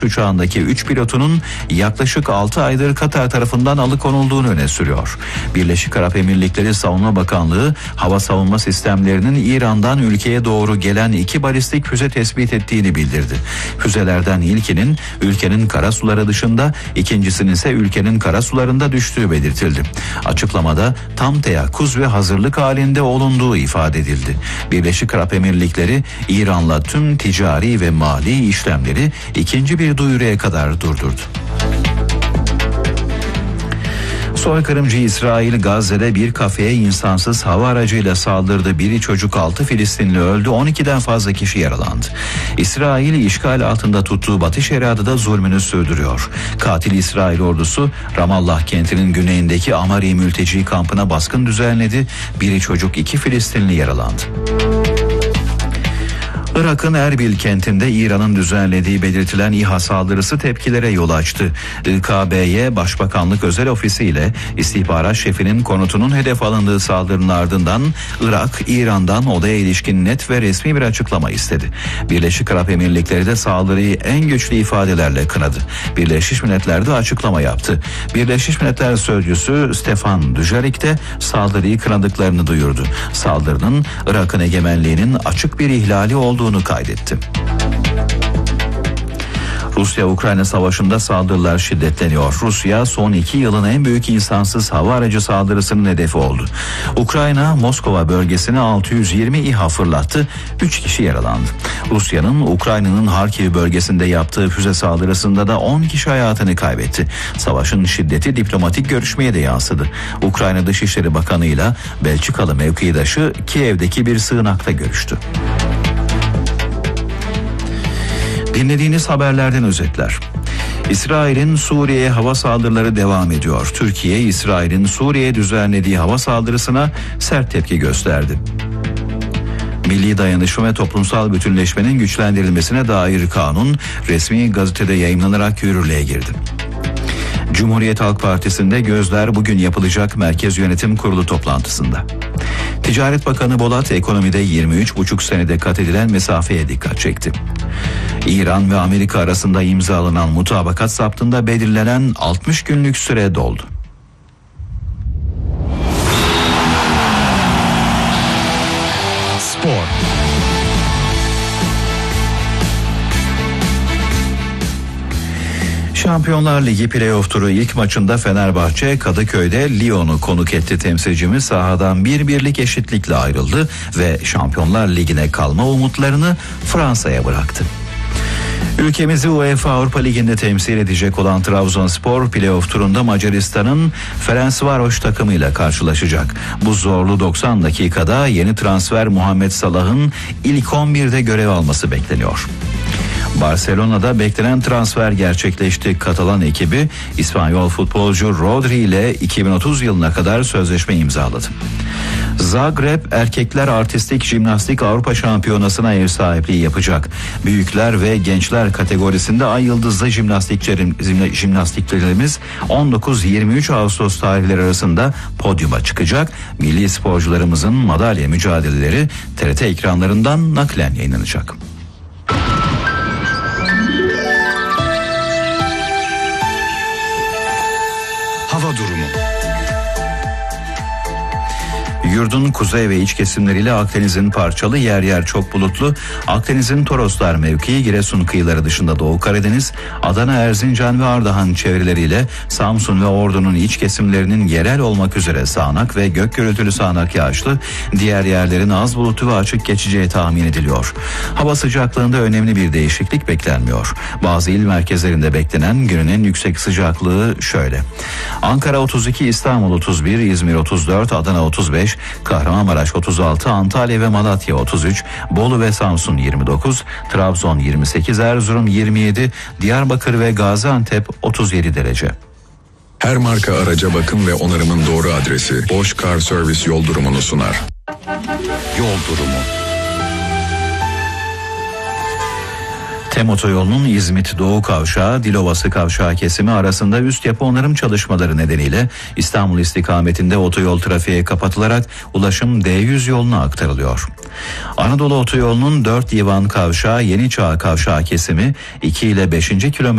uçağındaki 3 pilotunun yaklaşık 6 aydır Katar tarafından alıkonulduğunu öne sürüyor. Birleşik Arap Emirlikleri Savunma Bakanlığı hava savunma sistemlerinin İran'dan ülkeye doğru gelen 2 balistik füze tespit ettiğini bildirdi. Füzelerden ilkinin ülkenin karasuları dışında, ikincisinin ise ülkenin karasularında düştüğü belirtildi. Açıklamada tam teyakkuz ve hazırlık halinde olunduğu ifade edildi. Birleşik Arap Emirlikleri İran'la tüm ticari ve mali işlemleri ikinci bir duyuruya kadar durdurdu. Soykırımcı İsrail Gazze'de bir kafeye insansız hava aracıyla saldırdı. Biri çocuk, 6 Filistinli öldü, 12'den fazla kişi yaralandı. İsrail işgal altında tuttuğu Batı Şeria'da zulmünü sürdürüyor. Katil İsrail ordusu Ramallah kentinin güneyindeki Amari mülteci kampına baskın düzenledi. Biri çocuk, 2 Filistinli yaralandı. Irak'ın Erbil kentinde İran'ın düzenlediği belirtilen İHA saldırısı tepkilere yol açtı. İKB'ye Başbakanlık Özel Ofisi ile istihbarat şefinin konutunun hedef alındığı saldırının ardından Irak, İran'dan olaya ilişkin net ve resmi bir açıklama istedi. Birleşik Arap Emirlikleri de saldırıyı en güçlü ifadelerle kınadı. Birleşmiş Milletler de açıklama yaptı. Birleşmiş Milletler Sözcüsü Stefan Dujarric de saldırıyı kınadıklarını duyurdu. Saldırının Irak'ın egemenliğinin açık bir ihlali olduğunu kaydetti. Rusya-Ukrayna savaşında saldırılar şiddetleniyor. Rusya son 2 yılın en büyük insansız hava aracı saldırısının hedefi oldu. Ukrayna, Moskova bölgesine 620 İHA fırlattı. 3 kişi yaralandı. Rusya'nın Ukrayna'nın Harkiv bölgesinde yaptığı füze saldırısında da 10 kişi hayatını kaybetti. Savaşın şiddeti diplomatik görüşmeye de yansıdı. Ukrayna Dışişleri Bakanı ile Belçikalı mevkidaşı Kiev'deki bir sığınakta görüştü. Dinlediğiniz haberlerden özetler. İsrail'in Suriye'ye hava saldırıları devam ediyor. Türkiye, İsrail'in Suriye'ye düzenlediği hava saldırısına sert tepki gösterdi. Milli dayanışma ve toplumsal bütünleşmenin güçlendirilmesine dair kanun resmi gazetede yayımlanarak yürürlüğe girdi. Cumhuriyet Halk Partisi'nde gözler bugün yapılacak Merkez Yönetim Kurulu toplantısında. Ticaret Bakanı Bolat ekonomide 23,5 senede kat edilen mesafeye dikkat çekti. İran ve Amerika arasında imzalanan mutabakat saptında belirlenen 60 günlük süre doldu. Spor. Şampiyonlar Ligi playoff turu ilk maçında Fenerbahçe Kadıköy'de Lyon'u konuk etti. Temsilcimiz sahadan 1-1'lik eşitlikle ayrıldı ve Şampiyonlar Ligi'ne kalma umutlarını Fransa'ya bıraktı. Ülkemizi UEFA Avrupa Ligi'nde temsil edecek olan Trabzonspor playoff turunda Macaristan'ın Ferencvaros takımıyla karşılaşacak. Bu zorlu 90 dakikada yeni transfer Muhammed Salah'ın ilk 11'de görev alması bekleniyor. Barcelona'da beklenen transfer gerçekleşti. Katalan ekibi İspanyol futbolcu Rodri ile 2030 yılına kadar sözleşme imzaladı. Zagreb Erkekler Artistik Jimnastik Avrupa Şampiyonası'na ev sahipliği yapacak. Büyükler ve gençler kategorisinde ay yıldızlı jimnastiklerimiz 19-23 Ağustos tarihleri arasında podyuma çıkacak. Milli sporcularımızın madalya mücadeleleri TRT ekranlarından naklen yayınlanacak. Hava durumu. Yurdun kuzey ve iç kesimleriyle Akdeniz'in parçalı, yer yer çok bulutlu. Akdeniz'in Toroslar mevkii, Giresun kıyıları dışında Doğu Karadeniz, Adana, Erzincan ve Ardahan çevreleriyle Samsun ve Ordu'nun iç kesimlerinin yerel olmak üzere sağanak ve gök gürültülü sağanak yağışlı, diğer yerlerin az bulutlu ve açık geçeceği tahmin ediliyor. Hava sıcaklığında önemli bir değişiklik beklenmiyor. Bazı il merkezlerinde beklenen günün en yüksek sıcaklığı şöyle: Ankara 32, İstanbul 31, İzmir 34, Adana 35, Kahramanmaraş 36, Antalya ve Malatya 33, Bolu ve Samsun 29, Trabzon 28, Erzurum 27, Diyarbakır ve Gaziantep 37 derece. Her marka araca bakım ve onarımın doğru adresi Bosch Car Service yol durumunu sunar. Yol durumu. TEM otoyolunun İzmit Doğu Kavşağı, Dilovası Kavşağı kesimi arasında üst yapı onarım çalışmaları nedeniyle İstanbul istikametinde otoyol trafiğe kapatılarak ulaşım D100 yoluna aktarılıyor. Anadolu Otoyolu'nun 4 Divan Kavşağı Yeni Çağ Kavşağı kesimi 2 ile 5. kilometre